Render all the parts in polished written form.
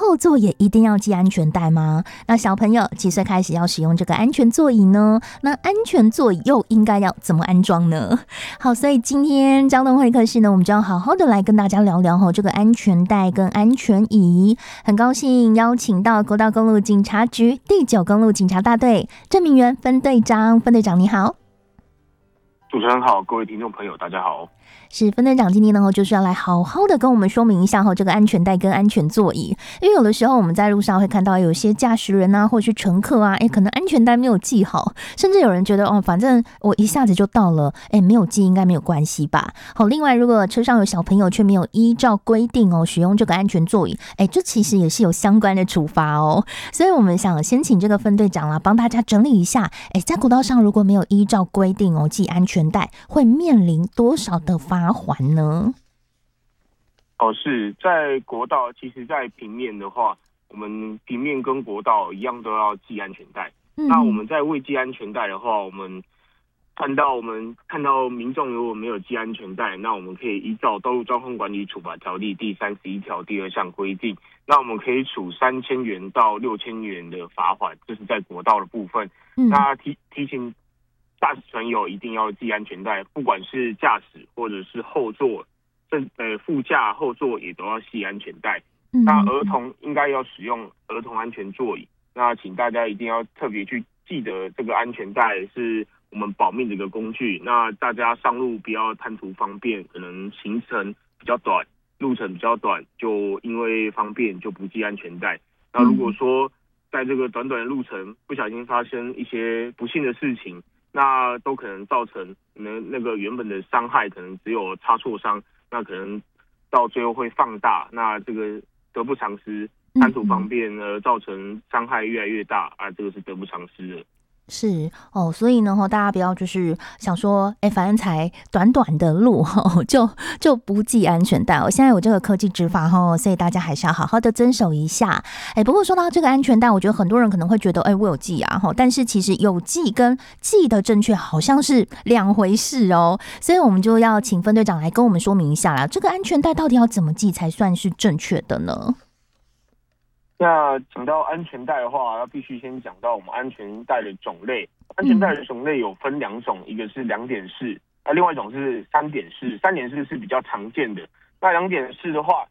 后座也一定要系安全带吗？那小朋友几岁开始要使用这个安全座椅呢？那安全座椅又应该要怎么安装呢？好，所以今天交通会客室呢，我们就要好好的来跟大家聊聊这个安全带跟安全椅。很高兴邀请到国道公路警察局第9公路警察大队郑明元分队长，分队长你好。 主持人好，各位听众朋友大家好。 是分队长今天呢，就是要来好好的跟我们说明一下这个安全带跟安全座椅，因为有的时候我们在路上会看到有些驾驶人啊，或者是乘客啊，可能安全带没有系好，甚至有人觉得反正我一下子就到了，没有系应该没有关系吧。好，另外如果车上有小朋友却没有依照规定使用这个安全座椅，这其实也是有相关的处罚哦。所以我们想先请这个分队长啦，帮大家整理一下，在国道上如果没有依照规定系安全带，会面临多少的罚款呢？ 是在国道，其实在平面的话，我们平面跟国道一样都要系安全带。那我们在未系安全带的话，我们看到民众如果没有系安全带，那我们可以依照《道路交通管理处罚条例》第31条第2项规定，那我们可以处3000元到6000元的罚款，这是在国道的部分。那提醒驾驶朋友一定要系安全带，不管是驾驶或者是后座，副驾后座也都要系安全带。那儿童应该要使用儿童安全座椅。那请大家一定要特别去记得，这个安全带是我们保命的一个工具。那大家上路不要贪图方便，可能行程比较短，路程比较短，就因为方便就不系安全带。那如果说在这个短短的路程不小心发生一些不幸的事情，那都可能造成那个原本的伤害可能只有擦挫伤，那可能到最后会放大，那这个得不偿失，贪图方便造成伤害越来越大啊，这个是得不偿失的。 是所以呢大家不要就是想说反正才短短的路就不系安全带现在有这个科技执法所以大家还是要好好的遵守一下。不过说到这个安全带，我觉得很多人可能会觉得我有系啊但是其实有系跟系的正确好像是两回事所以我们就要请分队长来跟我们说明一下啦，这个安全带到底要怎么系才算是正确的呢？ 那讲到安全带的话，要必须先讲到我们安全带的种类。安全带的种类有分2种，一个是2点式，另外一种是3点式。3点式是比较常见的。那2点式的话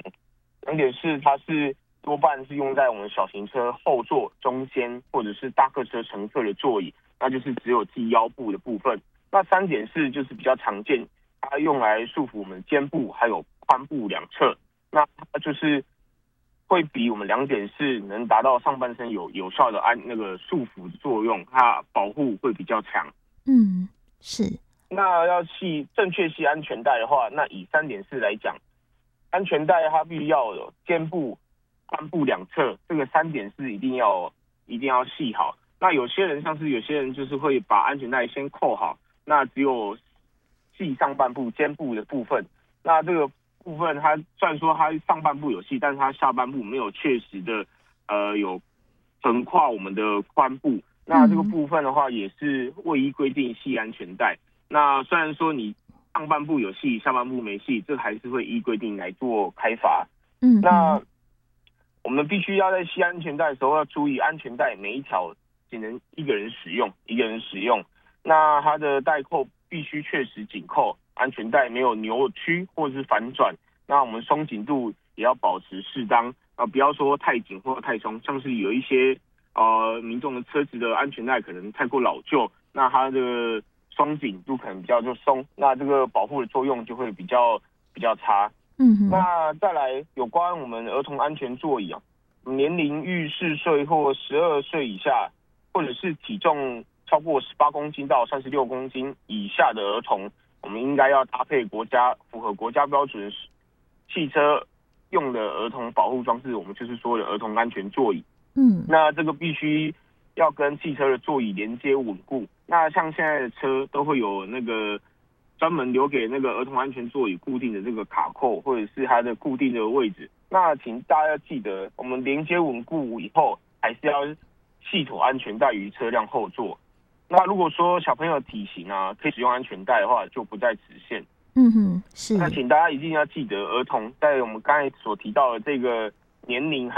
，2点式它是多半是用在我们小型车后座、中间或者是大客车乘客的座椅，那就是只有系腰部的部分。那3点式就是比较常见，它用来束缚我们肩部还有髋部两侧。那它就是会比我们2点式能达到上半身有效的那个束缚作用，它保护会比较强。 是。 那要正确系安全带的话，那以3点式来讲，安全带它必须要有肩部、髋部两侧，这个3点式一定要系好。那有些人就是会把安全带先扣好，那只有系上半部肩部的部分。那这个部分它虽然说它上半部有系，但是它下半部没有确实的有横跨我们的髋部。那这个部分的话也是未依规定系安全带。那虽然说你上半部有系，下半部没系，这还是会依规定来做开罚。那我们必须要在系安全带的时候要注意，安全带每一条只能一个人使用。那它的带扣必须确实紧扣，安全带没有扭曲或者是反转。那我们松紧度也要保持适当不要说太紧或太松。像是有一些民众的车子的安全带可能太过老旧，那它的松紧度可能比较就松，那这个保护的作用就会比较差。那再来有关我们儿童安全座椅年龄逾4岁或12岁以下，或者是体重超过18公斤到36公斤以下的儿童，我们应该要搭配符合国家标准汽车用的儿童保护装置，我们就是说的儿童安全座椅。那这个必须要跟汽车的座椅连接稳固。那像现在的车都会有那个专门留给那个儿童安全座椅固定的这个卡扣，或者是它的固定的位置。那请大家要记得，我们连接稳固以后，还是要系妥安全带于车辆后座。那如果说小朋友体型可以使用安全带的话，就不在此限。 是。 那请大家一定要记得，儿童在我们刚才所提到的这个年龄